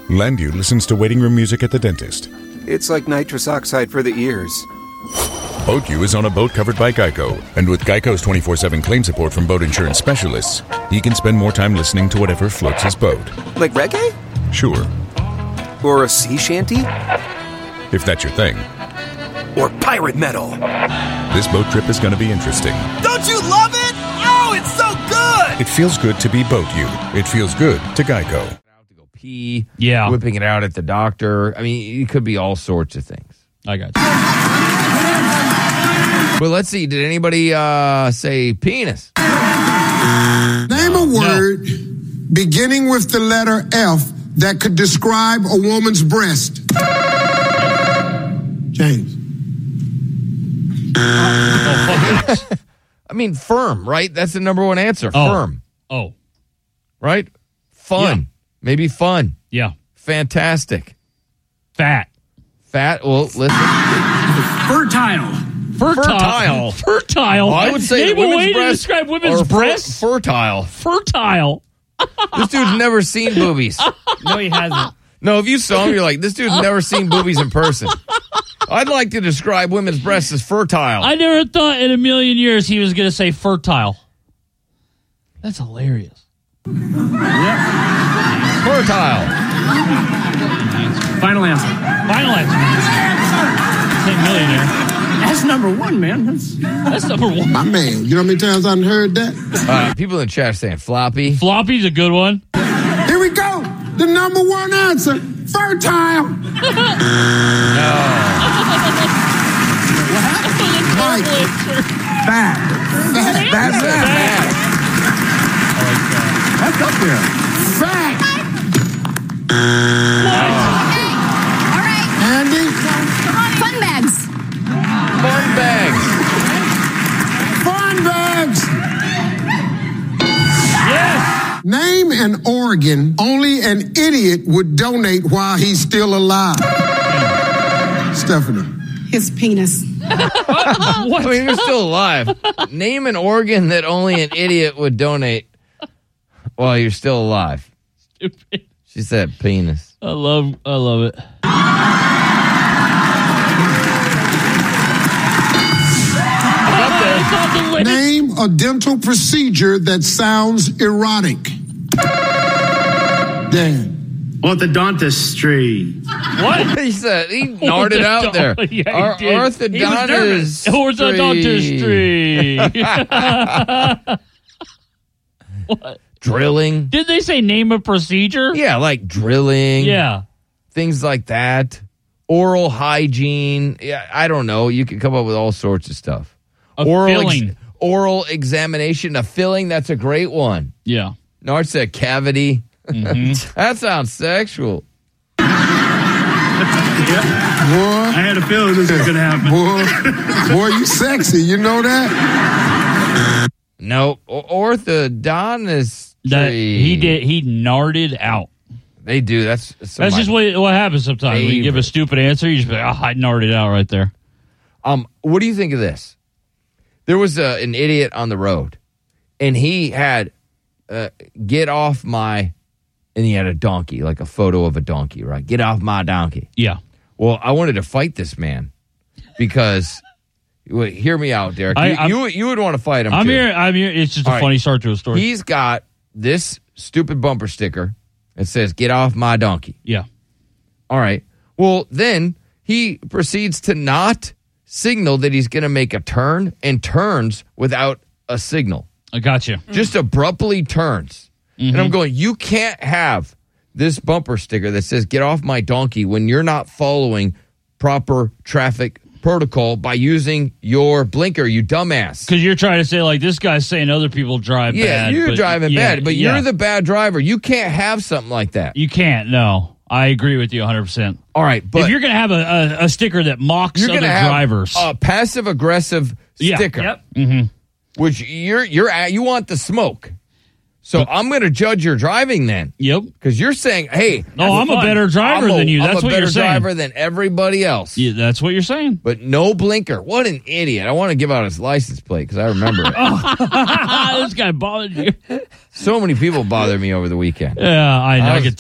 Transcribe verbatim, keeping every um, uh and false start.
Landu listens to waiting room music at the dentist. It's like nitrous oxide for the ears. BoatU is on a boat covered by Geico, and with Geico's twenty-four seven claim support from boat insurance specialists, he can spend more time listening to whatever floats his boat. Like reggae? Sure. Or a sea shanty? If that's your thing. Or pirate metal? This boat trip is going to be interesting. Don't you love it? Oh, it's so good! It feels good to be BoatU. It feels good to Geico. To go pee, yeah, whipping it out at the doctor. I mean, it could be all sorts of things. I got you. Well, let's see. Did anybody uh, say penis? Name a word no. beginning with the letter F that could describe a woman's breast. James. Uh, oh, I mean, firm, right? That's the number one answer. Oh. Firm. Oh. Right? Fun. Yeah. Maybe fun. Yeah. Fantastic. Fat. Fat. Well, listen. Fertile. Fertile. Fertile. Well, I would say name a way to describe women's breasts. Fertile. Fertile. This dude's never seen boobies. No, he hasn't. No, if you saw him, you're like, this dude's never seen boobies in person. I'd like to describe women's breasts as fertile. I never thought in a million years he was going to say fertile. That's hilarious. Yep. Fertile. Final answer. Final answer. Say millionaire. That's number one, man. That's, that's number one. My man, you know how many times I've heard that? Uh, people in the chat are saying floppy. Floppy's a good one. Here we go. The number one answer, fertile. No. Mike. Fat. Fat. That's fat. Fat. I like that. That's up there. Fat. What? All right. Andy. Fun bags. Fun bags. Fun bags. Yes. Name an organ only an idiot would donate while he's still alive. Stephanie. His penis. What? I mean, you're still alive. Name an organ that only an idiot would donate while you're still alive. Stupid. She said penis. I love, I love it. Name a dental procedure that sounds erotic. Dan. Orthodontistry. What? He said he gnarred out there. Yeah, Our orthodontistry. Orthodontistry. What? Drilling. Did they say name a procedure? Yeah, like drilling. Yeah. Things like that. Oral hygiene. Yeah, I don't know. You can come up with all sorts of stuff. A oral filling. Ex- oral examination. A filling, that's a great one. Yeah. Nard said cavity. Mm-hmm. That sounds sexual. Yep. Boy. I had a feeling this was going to happen. Boy, boy, you sexy. You know that? No. Orthodontistry. That he did. He narded out. They do. That's That's just what what happens sometimes. Favorite. When you give a stupid answer, you just be like, oh, I narded out right there. Um, what do you think of this? There was a, an idiot on the road, and he had uh, get off my, and he had a donkey, like a photo of a donkey, right? Get off my donkey. Yeah. Well, I wanted to fight this man because, wait, hear me out, Derek. You, I, you, you would want to fight him, I'm too. here. I'm here. It's just a All funny right. start to a story. He's got this stupid bumper sticker that says, get off my donkey. Yeah. All right. Well, then he proceeds to not signal that he's going to make a turn and turns without a signal. I got you. Just abruptly turns. Mm-hmm. And I'm going, you can't have this bumper sticker that says, get off my donkey when you're not following proper traffic protocol by using your blinker, you dumbass. Because you're trying to say, like, this guy's saying other people drive yeah, bad. you're but, driving yeah, bad, but yeah. you're the bad driver. You can't have something like that. You can't, no. I agree with you one hundred percent. All right, but if you're going to have a, a, a sticker that mocks you're other gonna have drivers. a passive-aggressive yeah. sticker, Yep. Mm-hmm. which you're you're at, you want the smoke. So I'm going to judge your driving then. Yep. Because you're saying, hey, oh, I'm fun. a better driver I'm a, than you. That's I'm a what better you're saying. driver than everybody else. Yeah, that's what you're saying. But no blinker. What an idiot. I want to give out his license plate because I remember it. Oh, this guy bothered you. So many people bothered me over the weekend. Yeah, I know. I, I was could